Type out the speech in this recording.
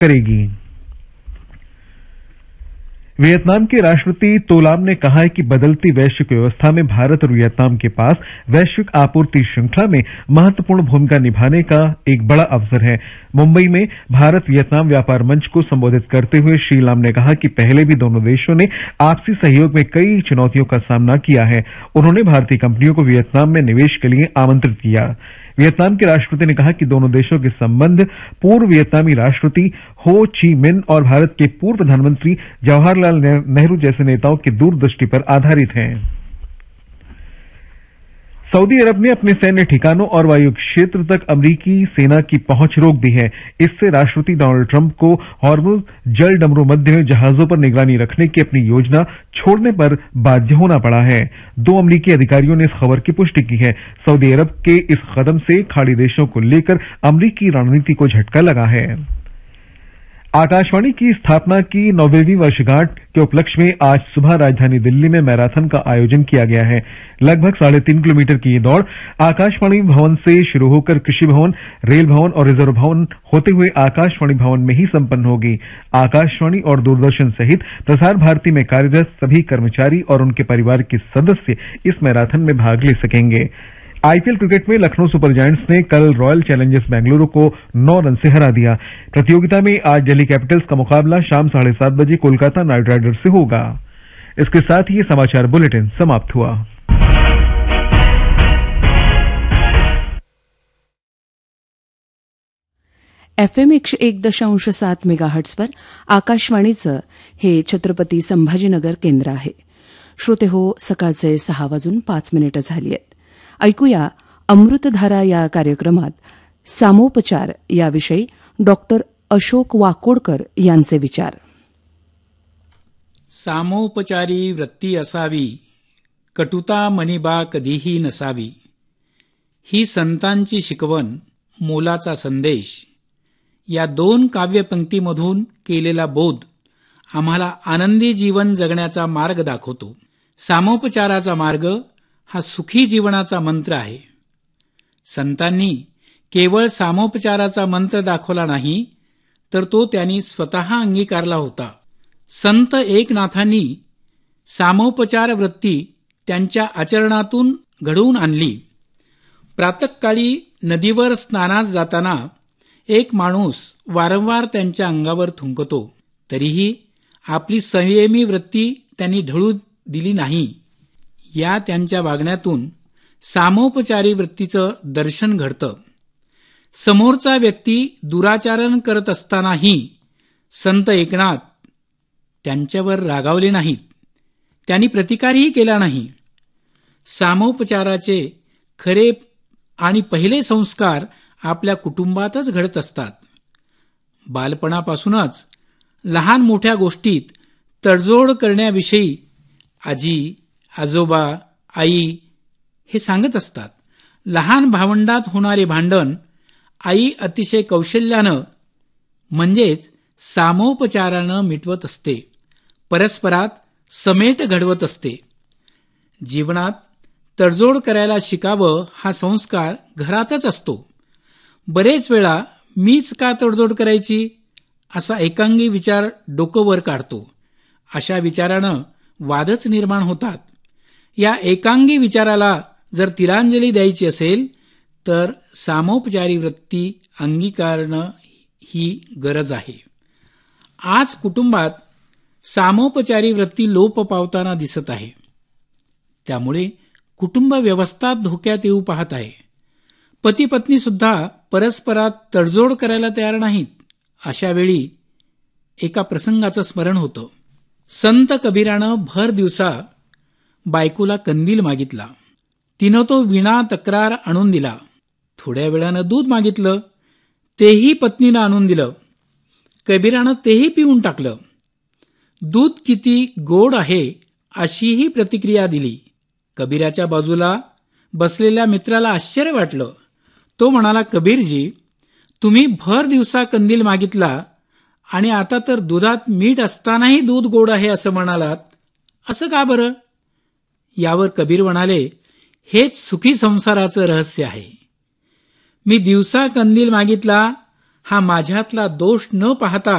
करेगी। वियतनाम के राष्ट्रपति तो लाम ने कहा है कि बदलती वैश्विक व्यवस्था में भारत और वियतनाम के पास वैश्विक आपूर्ति श्रृंखला में महत्वपूर्ण भूमिका निभाने का एक बड़ा अवसर है। मुंबई में भारत वियतनाम व्यापार मंच को संबोधित करते हुए श्री लाम ने कहा कि पहले भी दोनों देशों ने आपसी सहयोग में कई चुनौतियों का सामना किया है। उन्होंने भारतीय कंपनियों को वियतनाम में निवेश के लिए आमंत्रित किया। वियतनाम के राष्ट्रपति ने कहा कि दोनों देशों के संबंध पूर्व वियतनामी राष्ट्रपति हो ची मिन और भारत के पूर्व प्रधानमंत्री जवाहरलाल नेहरू जैसे नेताओं की दूरदृष्टि पर आधारित हैं। सऊदी अरब ने अपने सैन्य ठिकानों और वायु क्षेत्र तक अमेरिकी सेना की पहुंच रोक दी है। इससे राष्ट्रपति डोनाल्ड ट्रंप को हॉर्मुज जल डमरू मध्य में जहाजों पर निगरानी रखने की अपनी योजना छोड़ने पर बाध्य होना पड़ा है। 2 अमेरिकी अधिकारियों ने इस खबर की पुष्टि की है। सऊदी अरब के इस कदम से खाड़ी देशों को लेकर अमेरिकी रणनीति को झटका लगा है। आकाशवाणी की स्थापना की 9वीं वर्षगांठ के उपलक्ष्य में आज सुबह राजधानी दिल्ली में मैराथन का आयोजन किया गया है। लगभग 3.5 किलोमीटर की ये दौड़ आकाशवाणी भवन से शुरू होकर कृषि भवन, रेल भवन और रिजर्व भवन होते हुए आकाशवाणी भवन में ही संपन्न होगी। आकाशवाणी और दूरदर्शन सहित प्रसार भारती में कार्यरत सभी कर्मचारी और उनके परिवार के सदस्य इस मैराथन में भाग ले सकेंगे। आईपीएल क्रिकेट में लखनऊ सुपर जायंट्स ने कल रॉयल चैलेंजर्स बेंगलुरु को 9 रन से हरा दिया। प्रतियोगिता में आज दिल्ली कैपिटल्स का मुकाबला शाम 7:30 बजे कोलकाता नाइट राइडर्स से होगा। इसके साथ ही ये समाचार बुलेटिन समाप्त हुआ। FM 101.7 मेगाहर्ट्झवर आकाशवाणीचं हे छत्रपती संभाजीनगर केंद्र आहे. श्रोते हो, सकाळचे 6:05 झाली आहेत. ऐकूया अमृतधारा या कार्यक्रमात सामोपचार याविषयी डॉक्टर अशोक वाकोडकर यांचे विचार. सामोपचारी वृत्ती असावी, कटुता मनिबा कधीही नसावी. ही संतांची शिकवण, मोलाचा संदेश या 2 काव्यपंक्तीमधून केलेला बोध आम्हाला आनंदी जीवन जगण्याचा मार्ग दाखवतो. सामोपचाराचा मार्ग हा सुखी जीवनाचा मंत्र आहे. संतांनी केवळ सामोपचाराचा मंत्र दाखवला नाही, तर तो त्यांनी स्वतः अंगीकारला होता. संत एकनाथांनी सामोपचार वृत्ती त्यांच्या आचरणातून घडवून आणली. प्रातःकाळी नदीवर स्नानास जाताना एक माणूस वारंवार त्यांच्या अंगावर थुंकतो, तरीही आपली संयमी वृत्ती त्यांनी ढळू दिली नाही. या त्यांच्या वागण्यातून सामोपचारी वृत्तीचं दर्शन घडतं. समोरचा व्यक्ती दुराचरण करत असतानाही संत एकनाथ त्यांच्यावर रागावले नाहीत. त्यांनी प्रतिकारही केला नाही. सामोपचाराचे खरे आणि पहिले संस्कार आपल्या कुटुंबातच घडत असतात. बालपणापासूनच लहान मोठ्या गोष्टीत तडजोड करण्याविषयी आजी, आजोबा, आई हे सांगत असतात. लहान भावंडात होणारे भांडण आई अतिशय कौशल्यानं म्हणजेच सामोपचारानं मिटवत असते. परस्परात समेट घडवत असते. जीवनात तडजोड करायला शिकावं हा संस्कार घरातच असतो. बरेच वेळा मीच का तडजोड करायची असा एकांगी विचार डोकं वर काढतो. अशा विचारानं वादच निर्माण होतात. या एकांगी विचाराला जर तिलांजली द्यायची असेल तर सामोपचारी वृत्ती अंगीकारणं ही गरज आहे. आज कुटुंबात सामोपचारी वृत्ती लोप पावताना दिसत आहे. त्यामुळे कुटुंब व्यवस्था धोक्यात येऊ पाहत आहे. पती पत्नी सुद्धा परस्परात तडजोड करायला तयार नाहीत. अशा वेळी एका प्रसंगाचं स्मरण होतं. संत कबीरानं भर दिवसा बायकोला कंदील मागितला. तिनं तो विना तक्रार आणून दिला. थोड्या वेळानं दूध मागितलं, तेही पत्नीनं आणून दिलं. कबीरानं तेही पिऊन टाकलं. दूध किती गोड आहे अशीही प्रतिक्रिया दिली. कबीराच्या बाजूला बसलेल्या मित्राला आश्चर्य वाटलं. तो म्हणाला, कबीरजी, तुम्ही भर दिवसा कंदील मागितला आणि आता तर दुधात मीठ असतानाही दूध गोड आहे असं म्हणालात, असं का बरं? यावर कबीर म्हणाले, हेच सुखी संसाराचं रहस्य आहे. मी दिवसा कंदील मागितला हा माझ्यातला दोष न पाहता